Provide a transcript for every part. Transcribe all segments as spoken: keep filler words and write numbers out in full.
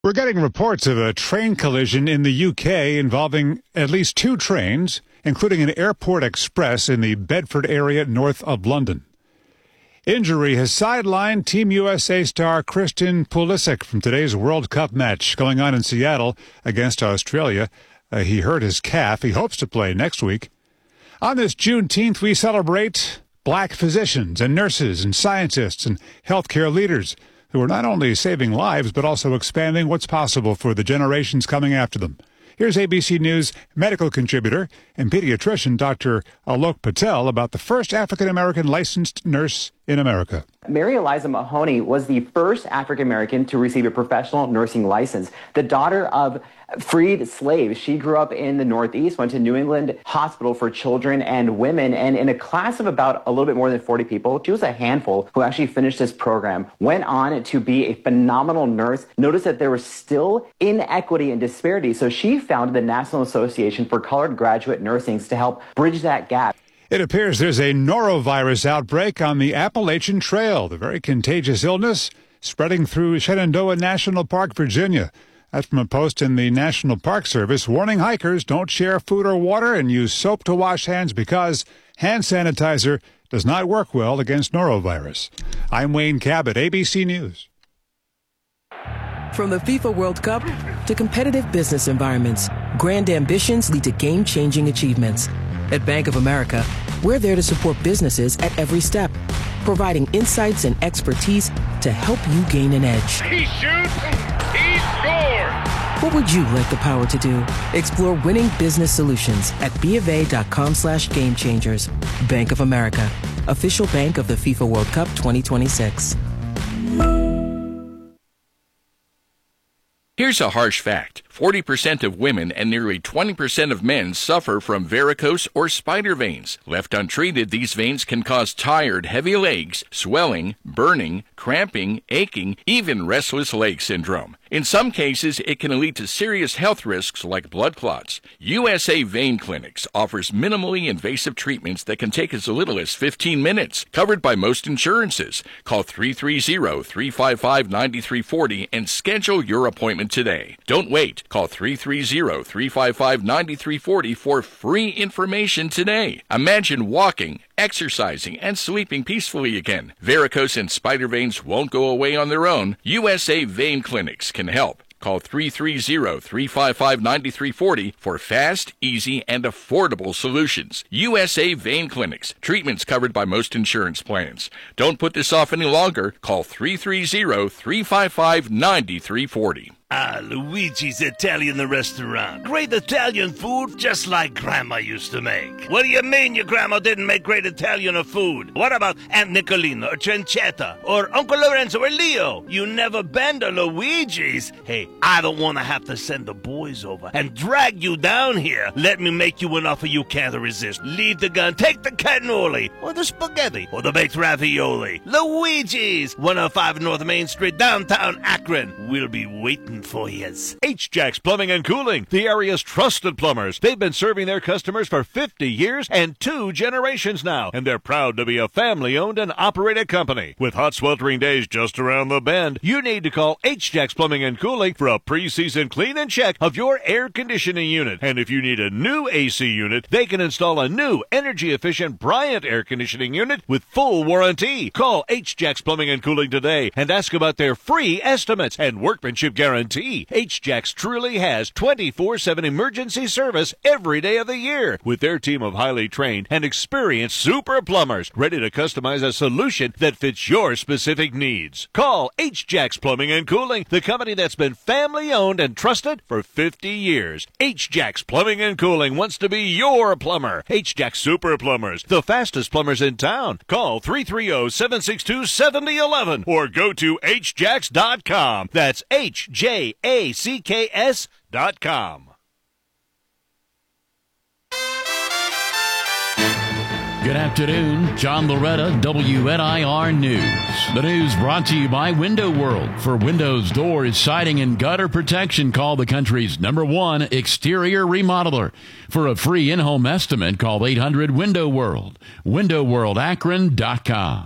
We're getting reports of a train collision in the U K involving at least two trains, including an airport express in the Bedford area north of London. Injury has sidelined Team U S A star Christian Pulisic from today's World Cup match going on in Seattle against Australia. Uh, he hurt his calf. He hopes to play next week. On this Juneteenth, we celebrate black physicians and nurses and scientists and healthcare leaders who are not only saving lives but also expanding what's possible for the generations coming after them. Here's A B C News medical contributor and pediatrician Doctor Alok Patel about the first African-American licensed nurse in America. Mary Eliza Mahoney was the first African-American to receive a professional nursing license. The daughter of freed slaves. She grew up in the Northeast, went to New England Hospital for Children and Women, and in a class of about a little bit more than forty people, she was a handful who actually finished this program, went on to be a phenomenal nurse, noticed that there was still inequity and disparity, so she founded the National Association for Colored Graduate Nursing to help bridge that gap. It appears there's a norovirus outbreak on the Appalachian Trail, the very contagious illness spreading through Shenandoah National Park, Virginia. That's from a post in the National Park Service warning hikers don't share food or water and use soap to wash hands because hand sanitizer does not work well against norovirus. I'm Wayne Cabot, A B C News. From the FIFA World Cup to competitive business environments, grand ambitions lead to game-changing achievements. At Bank of America, we're there to support businesses at every step, providing insights and expertise to help you gain an edge. He shoots, he scores! What would you like the power to do? Explore winning business solutions at BofA.com slash game changers. Bank of America, official bank of the FIFA World Cup twenty twenty-six. Here's a harsh fact. forty percent of women and nearly twenty percent of men suffer from varicose or spider veins. Left untreated, these veins can cause tired, heavy legs, swelling, burning, cramping, aching, even restless leg syndrome. In some cases, it can lead to serious health risks like blood clots. U S A Vein Clinics offers minimally invasive treatments that can take as little as fifteen minutes, covered by most insurances. Call three three zero, three five five, nine three four zero and schedule your appointment today. Don't wait. Call three three zero, three five five, nine three four zero for free information today. Imagine walking, exercising, and sleeping peacefully again. Varicose and spider veins won't go away on their own. U S A Vein Clinics can help. Call three three zero, three five five, nine three four zero for fast, easy, and affordable solutions. U S A Vein Clinics. Treatments covered by most insurance plans. Don't put this off any longer. Call three three zero, three five five, nine three four zero. Ah, Luigi's Italian Restaurant. Great Italian food just like Grandma used to make. What do you mean your grandma didn't make great Italian food? What about Aunt Nicolina or Trencetta or Uncle Lorenzo or Leo? You never been to Luigi's? Hey, I don't want to have to send the boys over and drag you down here. Let me make you an offer you can't resist. Leave the gun, take the cannoli or the spaghetti or the baked ravioli. Luigi's, one oh five North Main Street, downtown Akron. We'll be waiting for yous. H-Jacks Plumbing and Cooling, the area's trusted plumbers. They've been serving their customers for fifty years and two generations now, and they're proud to be a family-owned and operated company. With hot sweltering days just around the bend, you need to call H-Jacks Plumbing and Cooling for a pre-season clean and check of your air conditioning unit. And if you need a new A C unit, they can install a new energy-efficient Bryant air conditioning unit with full warranty. Call H-Jacks Plumbing and Cooling today and ask about their free estimates and workmanship guarantee. H-Jacks truly has twenty-four seven emergency service every day of the year with their team of highly trained and experienced super plumbers ready to customize a solution that fits your specific needs. Call H-Jacks Plumbing and Cooling, the company that's been family-owned and trusted for fifty years. H-Jacks Plumbing and Cooling wants to be your plumber. H-Jacks Super Plumbers, the fastest plumbers in town. Call three three zero, seven six two, seven zero one one or go to H jacks dot com. That's H J A C K S dot com. Good afternoon, John Loretta, W N I R News. The news brought to you by Window World. For windows, doors, siding, and gutter protection, call the country's number one exterior remodeler. For a free in-home estimate, call eight hundred Window World. window world akron dot com.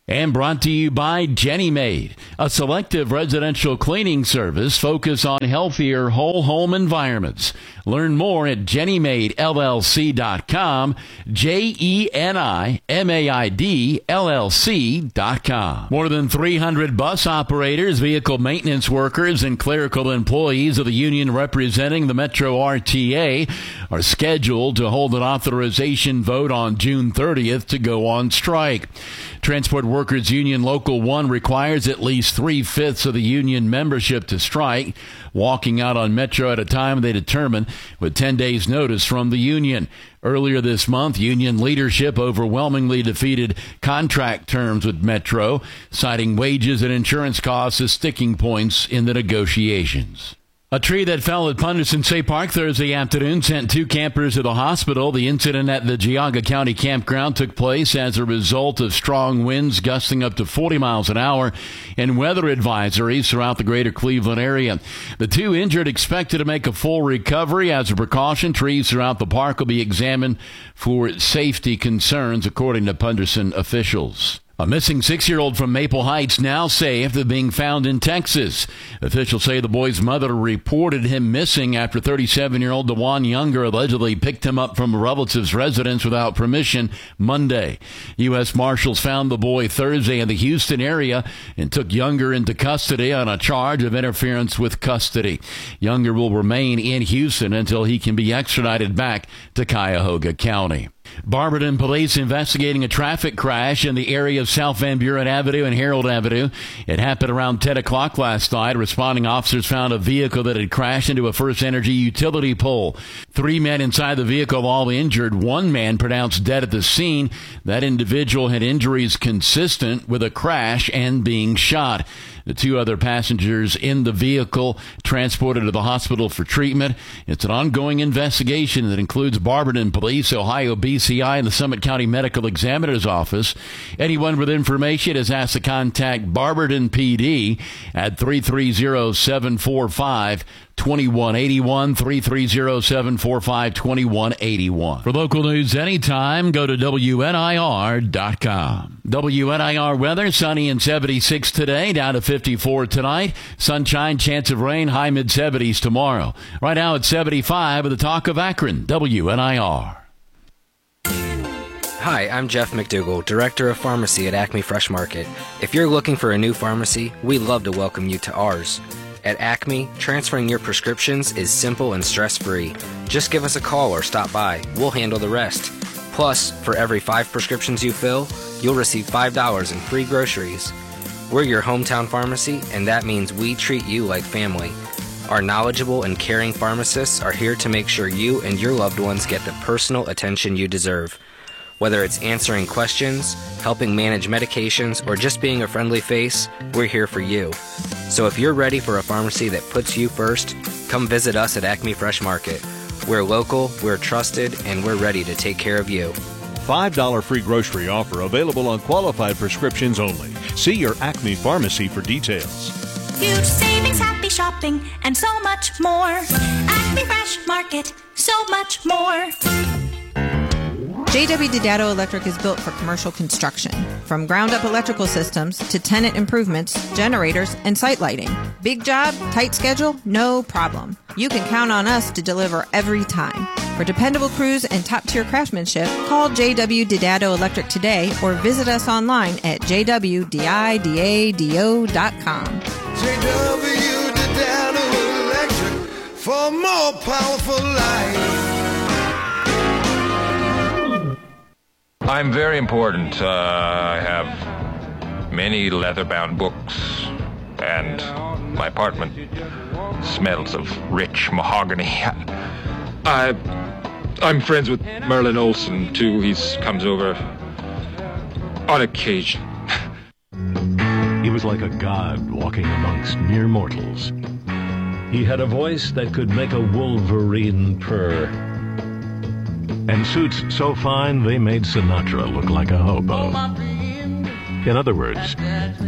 And brought to you by Jenny Maid, a selective residential cleaning service focused on healthier whole home environments. Learn more at jenny maid l l c dot com, J E N I M A I D L L C dot com. More than three hundred bus operators, vehicle maintenance workers, and clerical employees of the union representing the Metro R T A are scheduled to hold an authorization vote on June thirtieth to go on strike. Transport Workers Union Local one requires at least three-fifths of the union membership to strike, walking out on Metro at a time they determine with ten days' notice from the union. Earlier this month, union leadership overwhelmingly defeated contract terms with Metro, citing wages and insurance costs as sticking points in the negotiations. A tree that fell at Punderson State Park Thursday afternoon sent two campers to the hospital. The incident at the Geauga County campground took place as a result of strong winds gusting up to forty miles an hour and weather advisories throughout the greater Cleveland area. The two injured expected to make a full recovery. As a precaution, trees throughout the park will be examined for safety concerns, according to Punderson officials. A missing six-year-old from Maple Heights now safe of being found in Texas. Officials say the boy's mother reported him missing after thirty-seven-year-old DeJuan Younger allegedly picked him up from a relative's residence without permission Monday. U S Marshals found the boy Thursday in the Houston area and took Younger into custody on a charge of interference with custody. Younger will remain in Houston until he can be extradited back to Cuyahoga County. Barberton police investigating a traffic crash in the area of South Van Buren Avenue and Harold Avenue. It happened around ten o'clock last night. Responding officers found a vehicle that had crashed into a First Energy utility pole. Three men inside the vehicle all injured. One man pronounced dead at the scene. That individual had injuries consistent with a crash and being shot. The two other passengers in the vehicle transported to the hospital for treatment. It's an ongoing investigation that includes Barberton Police, Ohio B C I, and the Summit County Medical Examiner's Office. Anyone with information is asked to contact Barberton P D at three three zero, seven four five, two one eight one, three three zero, seven four five, two one eight one. For local news anytime, go to W N I R dot com. W N I R weather, sunny and seventy-six today, down to fifty-four tonight. Sunshine, chance of rain, high mid-seventies tomorrow. Right now it's seventy-five with the talk of Akron, W N I R. Hi, I'm Jeff McDougall, Director of Pharmacy at Acme Fresh Market. If you're looking for a new pharmacy, we'd love to welcome you to ours. At Acme, transferring your prescriptions is simple and stress-free. Just give us a call or stop by. We'll handle the rest. Plus, for every five prescriptions you fill, you'll receive five dollars in free groceries. We're your hometown pharmacy, and that means we treat you like family. Our knowledgeable and caring pharmacists are here to make sure you and your loved ones get the personal attention you deserve. Whether it's answering questions, helping manage medications, or just being a friendly face, we're here for you. So if you're ready for a pharmacy that puts you first, come visit us at Acme Fresh Market. We're local, we're trusted, and we're ready to take care of you. five dollars free grocery offer available on qualified prescriptions only. See your Acme pharmacy for details. Huge savings, happy shopping, and so much more. Acme Fresh Market, so much more. J W Didado Electric is built for commercial construction. From ground-up electrical systems to tenant improvements, generators, and site lighting. Big job, tight schedule, no problem. You can count on us to deliver every time. For dependable crews and top-tier craftsmanship, call J W Didado Electric today or visit us online at j w didado dot com. J W Didado Electric for more powerful life. I'm very important. Uh, I have many leather-bound books, and my apartment smells of rich mahogany. I, I'm friends with Merlin Olsen, too. He comes over on occasion. He was like a god walking amongst mere mortals. He had a voice that could make a wolverine purr. And suits so fine they made Sinatra look like a hobo. In other words,